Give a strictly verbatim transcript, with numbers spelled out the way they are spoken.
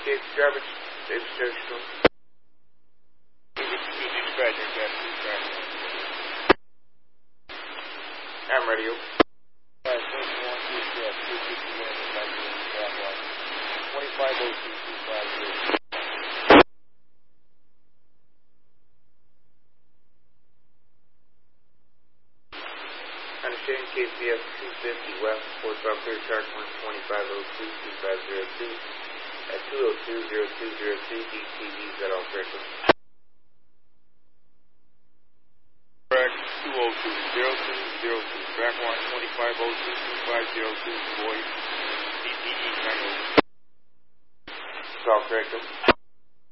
Cape Garbage, David Station. I'm ready. twenty-five oh two two five zero. Understanding K C S two fifty West, Fort Buckler, Shark one twenty-five oh two two five zero two at two oh two zero two zero two D T Vs at all frequencies. Correct, two oh two zero two zero two, track one twenty-five oh two two five zero two, voice, D T E channel. It's all correct.